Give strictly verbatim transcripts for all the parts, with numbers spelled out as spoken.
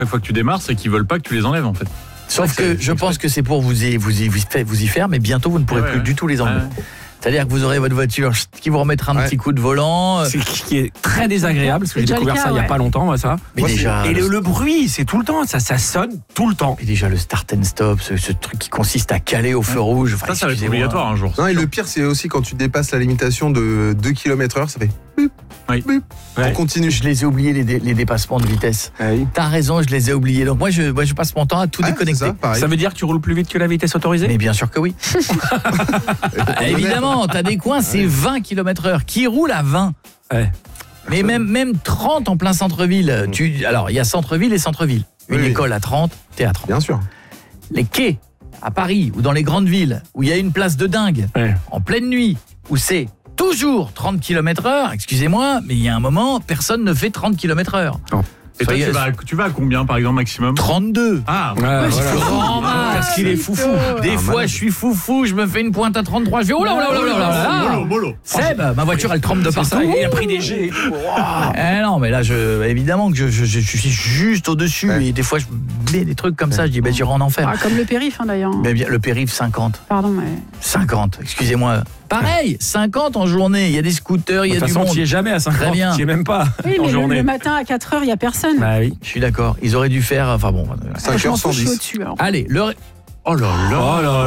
Chaque fois que tu démarres, c'est qu'ils veulent pas que tu les enlèves en fait. Sauf ouais, que je pense que c'est pour vous y, vous y, vous y faire, mais bientôt vous ne pourrez ouais, plus ouais. du tout les enlever. Ouais. C'est-à-dire que vous aurez votre voiture qui vous remettra un ouais. petit coup de volant. C'est qui est très désagréable, parce que j'ai découvert cas, ça ouais. il n'y a pas longtemps, moi, ça. Mais déjà, et le, le bruit, c'est tout le temps, ça, ça sonne tout le temps. Et déjà le start and stop, ce, ce truc qui consiste à caler au feu ouais. rouge. Enfin, ça, ça va être obligatoire un jour. Non, et le pire, c'est aussi quand tu dépasses la limitation de deux kilomètres heure, ça fait... Oui. Oui. Ouais. On continue. Je les ai oubliés, les, dé, les dépassements de vitesse. Oui. T'as raison, je les ai oubliés. Donc moi je, moi, je passe mon temps à tout ah, déconnecter. Ça, ça veut dire que tu roules plus vite que la vitesse autorisée ? Mais bien sûr que oui. ah, évidemment, t'as des coins, c'est vingt kilomètres heure. Qui roule à vingt ? Ouais. Mais même, même trente en plein centre-ville. Mmh. Tu, alors, il y a centre-ville et centre-ville. Une oui. école à trente, t'es à trente. Bien sûr. Les quais, à Paris, ou dans les grandes villes, où il y a une place de dingue, ouais. en pleine nuit, où c'est toujours trente kilomètres heure, excusez-moi, mais il y a un moment, personne ne fait trente kilomètres heure. Oh. Et toi, tu vas, à, tu vas à combien, par exemple, maximum ? trente-deux. Ah, ouais, ouais, voilà. Parce qu'il est foufou. Des ah, fois, je suis foufou, je me fais une pointe à trente-trois, je vais oh là là là là là. Mollo, mollo. Seb, ma voiture, elle trempe de partout. Ça, il a pris des jets et tout. Wow. Eh non, mais là, je, évidemment que je, je, je, je suis juste au-dessus. Ouais. Et des fois, je mets des trucs comme ça, je dis, bah, j'irai en enfer. Ah, comme le périph', hein, d'ailleurs. Mais bien, le périph', cinquante. Pardon, mais... cinquante, excusez-moi. Pareil, cinquante en journée, il y a des scooters, il y a du monde. Tu n'y es jamais à cinquante, très bien. Tu n'y es même pas oui, en mais journée. Le matin à quatre heures, il n'y a personne. Bah oui, je suis d'accord. Ils auraient dû faire, enfin bon, cinq heures cent dix. Dessus, allez, le... Oh là là. Oh là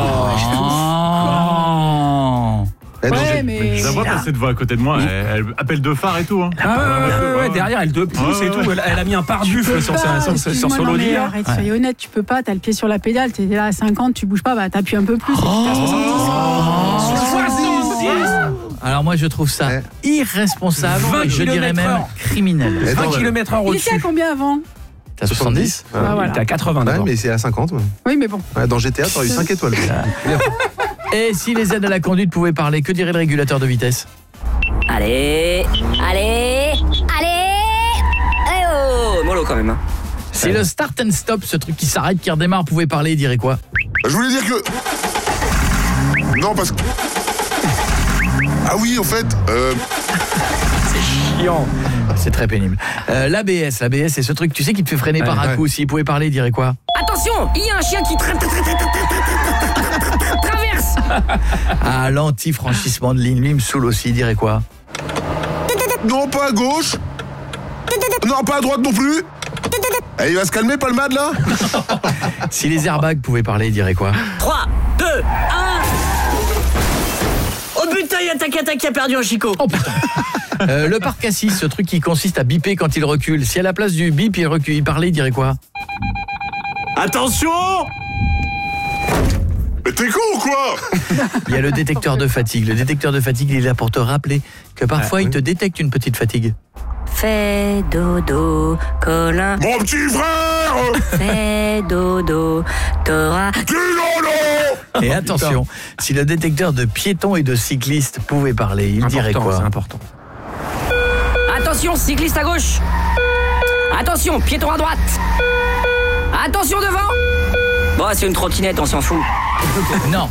là. Eh non, ouais, mais... Je la vois passer devant à côté de moi, oui. elle, elle appelle de phare et tout. Hein. Ah ouais, ouais, ouais, ouais, derrière elle de pouce et tout, elle, elle a mis un pare-buffle sur, sa, sur, sur son Audi. Arrête, ouais. soyez honnête, tu peux pas, t'as le pied sur la pédale, t'es là à cinquante, tu bouges pas, bah t'appuies un peu plus, oh, à soixante-dix. soixante-dix. Alors moi je trouve ça ouais. irresponsable et je dirais même criminel. vingt kilomètres heure au-dessus. Il était à combien avant ? T'as soixante-dix ? Ah, ah, voilà. T'es à quatre-vingts. Ouais, mais c'est à cinquante. Ouais. Oui, mais bon. Ouais, dans G T A, t'aurais eu cinq étoiles. Et si les aides à la conduite pouvaient parler, que dirait le régulateur de vitesse ? Allez, allez, allez. Eh oh, mollo quand même. Hein. Si ouais. le start and stop, ce truc qui s'arrête, qui redémarre, pouvait parler, il dirait quoi ? Je voulais dire que... Non, parce que... Ah oui, en fait... Euh... C'est chiant. C'est très pénible. Euh, L'A B S, l'A B S, c'est ce truc, tu sais, qui te fait freiner ouais, par un ouais. coup. S'il pouvait parler, il dirait quoi ? Attention, il y a un chien qui tra- tra- tra- tra- tra- tra- traverse. Ah, l'anti-franchissement de ligne, lui, il me saoule aussi, il dirait quoi ? Non, pas à gauche. Non, pas à droite non plus. Eh, il va se calmer, pas le mad, là. Si les airbags pouvaient parler, il dirait quoi ? trois, deux, un. Oh putain, il y a Takata qui a perdu un chicot. Oh putain. euh, le parc assis, ce truc qui consiste à biper quand il recule. Si à la place du bip, il recule, il parlait, il dirait quoi ? Attention ! Mais t'es con ou quoi ? Il y a le détecteur de fatigue. Le détecteur de fatigue, il est là pour te rappeler que parfois, ah, il oui. te détecte une petite fatigue. Fais dodo, Colin. Mon petit frère ! Fais dodo, t'auras... Dis non, non ! Et attention, si le détecteur de piétons et de cyclistes pouvait parler, il important, dirait quoi ? C'est important. Attention, cycliste à gauche. Attention, piéton à droite. Attention devant. Bon, c'est une trottinette, on s'en fout. Non,